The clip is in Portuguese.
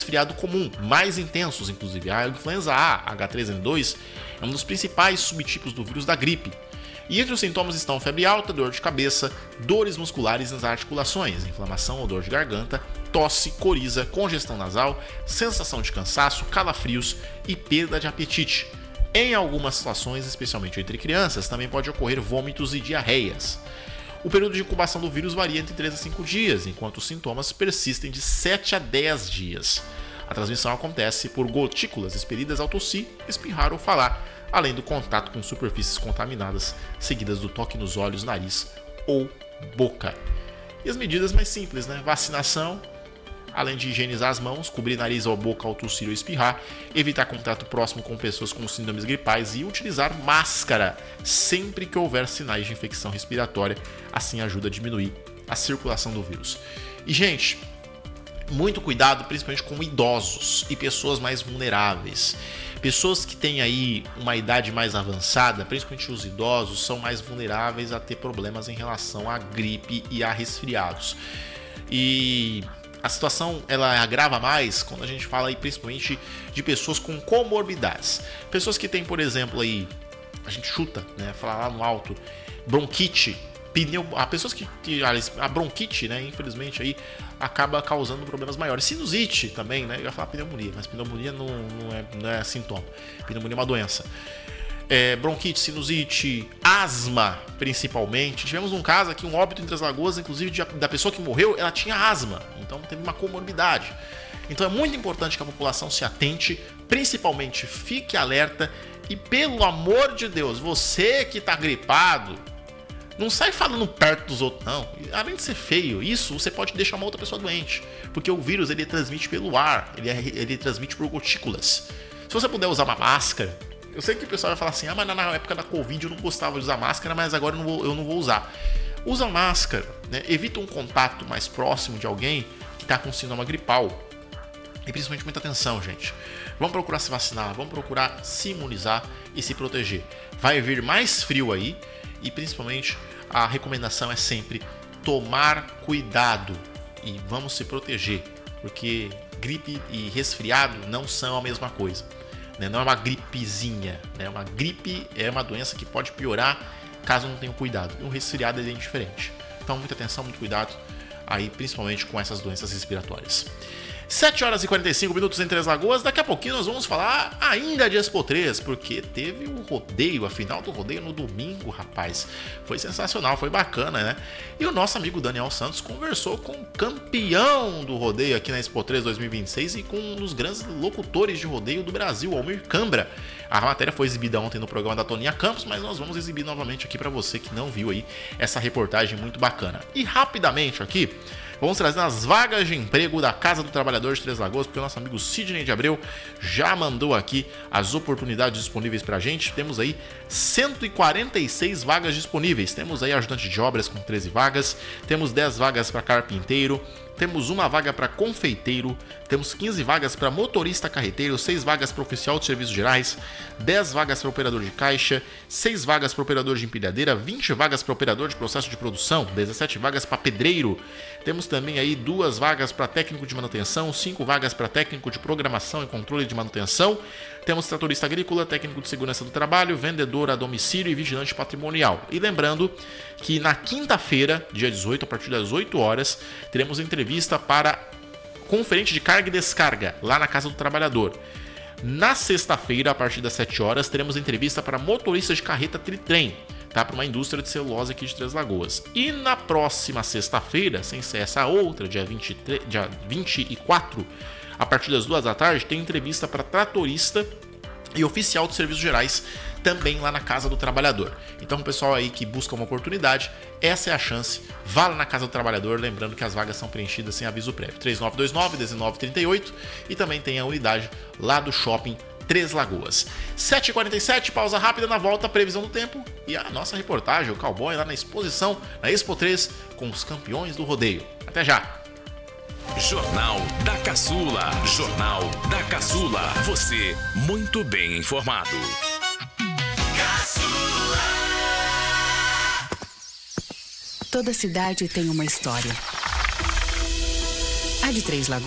resfriado comum, mais intensos inclusive. A influenza A, H3N2, é um dos principais subtipos do vírus da gripe. E entre os sintomas estão febre alta, dor de cabeça, dores musculares nas articulações, inflamação ou dor de garganta, tosse, coriza, congestão nasal, sensação de cansaço, calafrios e perda de apetite. Em algumas situações, especialmente entre crianças, também pode ocorrer vômitos e diarreias. O período de incubação do vírus varia entre 3 a 5 dias, enquanto os sintomas persistem de 7 a 10 dias. A transmissão acontece por gotículas expelidas ao tossir, espirrar ou falar, além do contato com superfícies contaminadas, seguidas do toque nos olhos, nariz ou boca. E as medidas mais simples, né? Vacinação, além de higienizar as mãos, cobrir nariz ou boca ao tossir ou espirrar, evitar contato próximo com pessoas com síndromes gripais e utilizar máscara sempre que houver sinais de infecção respiratória. Assim ajuda a diminuir a circulação do vírus. E, gente, muito cuidado, principalmente com idosos e pessoas mais vulneráveis. Pessoas que têm aí uma idade mais avançada, principalmente os idosos, são mais vulneráveis a ter problemas em relação à gripe e a resfriados. E a situação ela agrava mais quando a gente fala aí principalmente de pessoas com comorbidades. Pessoas que têm, por exemplo, aí, a gente chuta, né, fala lá no alto, bronquite, pessoas que a bronquite, né, infelizmente aí acaba causando problemas maiores. Sinusite também, né? Eu ia falar pneumonia, mas pneumonia não é sintoma. Pneumonia é uma doença. Bronquite, sinusite, asma, principalmente. Tivemos um caso aqui, um óbito em Três Lagoas, inclusive da pessoa que morreu, ela tinha asma, então teve uma comorbidade. Então é muito importante que a população se atente, principalmente fique alerta e, pelo amor de Deus, você que está gripado, não sai falando perto dos outros, não. Além de ser feio, isso você pode deixar uma outra pessoa doente, porque o vírus ele transmite pelo ar, ele transmite por gotículas. Se você puder usar uma máscara, eu sei que o pessoal vai falar assim, mas na época da Covid eu não gostava de usar máscara, mas agora eu não vou usar. Usa máscara, né? Evita um contato mais próximo de alguém que está com sintoma gripal. E principalmente muita atenção, gente. Vamos procurar se vacinar, vamos procurar se imunizar e se proteger. Vai vir mais frio aí e principalmente a recomendação é sempre tomar cuidado e vamos se proteger, porque gripe e resfriado não são a mesma coisa. Não é uma gripezinha, né? Uma gripe é uma doença que pode piorar caso não tenha cuidado. E um resfriado é diferente. Então, muita atenção, muito cuidado aí, principalmente com essas doenças respiratórias. 7 horas e 45 minutos em Três Lagoas. Daqui a pouquinho nós vamos falar ainda de Expo 3, porque teve o rodeio, a final do rodeio no domingo, rapaz. Foi sensacional, foi bacana, né? E o nosso amigo Daniel Santos conversou com o campeão do rodeio aqui na Expo 3 2026 e com um dos grandes locutores de rodeio do Brasil, Almir Cambra. A matéria foi exibida ontem no programa da Toninha Campos, mas nós vamos exibir novamente aqui para você que não viu aí essa reportagem muito bacana. E rapidamente aqui, vamos trazer as vagas de emprego da Casa do Trabalhador de Três Lagoas, porque o nosso amigo Sidney de Abreu já mandou aqui as oportunidades disponíveis pra gente. Temos aí 146 vagas disponíveis. Temos aí ajudante de obras com 13 vagas, temos 10 vagas para carpinteiro, temos uma vaga para confeiteiro, temos 15 vagas para motorista carreteiro, 6 vagas para oficial de serviços gerais, 10 vagas para operador de caixa, 6 vagas para operador de empilhadeira, 20 vagas para operador de processo de produção, 17 vagas para pedreiro. Temos também aí 2 vagas para técnico de manutenção, 5 vagas para técnico de programação e controle de manutenção. Temos tratorista agrícola, técnico de segurança do trabalho, vendedor a domicílio e vigilante patrimonial. E lembrando que na quinta-feira, dia 18, a partir das 8 horas, teremos entrevista para conferente de carga e descarga, lá na Casa do Trabalhador. Na sexta-feira, a partir das 7 horas, teremos entrevista para motorista de carreta tritrem, tá? Para uma indústria de celulose aqui de Três Lagoas. E na próxima sexta-feira, sem ser essa outra, dia 24, a partir das 2 da tarde, tem entrevista para tratorista e oficial de serviços gerais, também lá na Casa do Trabalhador. Então, o pessoal aí que busca uma oportunidade, essa é a chance. Vá lá na Casa do Trabalhador, lembrando que as vagas são preenchidas sem aviso prévio. 3929-1938 e também tem a unidade lá do Shopping Três Lagoas. 7h47, pausa rápida, na volta, previsão do tempo e a nossa reportagem, o cowboy lá na exposição, na Expo 3, com os campeões do rodeio. Até já! Jornal da Caçula. Jornal da Caçula. Você muito bem informado. Caçula. Toda cidade tem uma história. A de Três Lagoas